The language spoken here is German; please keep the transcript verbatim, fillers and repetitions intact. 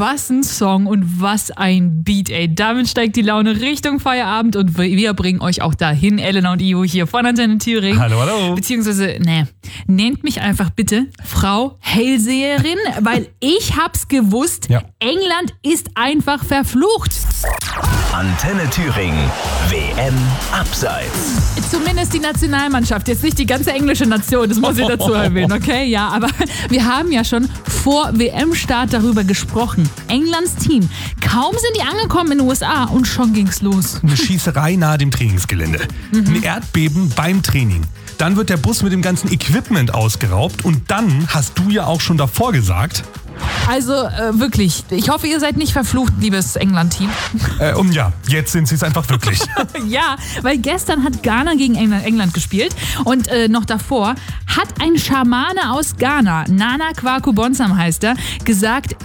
was ein Song und was ein Beat, ey. Damit steigt die Laune Richtung Feierabend und wir bringen euch auch dahin, Elena und Ivo hier von Antenne Thüringen. Hallo, hallo. Beziehungsweise, ne, nennt mich einfach bitte Frau Hellseherin, weil ich hab's gewusst, Ja. England ist einfach verflucht. Antenne Thüringen, W M Abseits. Zumindest die Nationalmannschaft, jetzt nicht die ganze englische Nation, das muss ich dazu erwähnen, okay? Ja, aber wir haben ja schon vor W M-Start darüber gesprochen. Englands Team, kaum sind die angekommen in den U S A und schon ging's los. Eine Schießerei nahe dem Trainingsgelände. Ein Erdbeben beim Training. Dann wird der Bus mit dem ganzen Equipment ausgeraubt und dann hast du ja auch schon davor gesagt. Also äh, wirklich, ich hoffe, ihr seid nicht verflucht, liebes England-Team. Äh, und ja, jetzt sind sie es einfach wirklich. Ja, weil gestern hat Ghana gegen England, England gespielt und äh, noch davor hat ein Schamane aus Ghana, Nana Kwaku Bonsam heißt er, gesagt,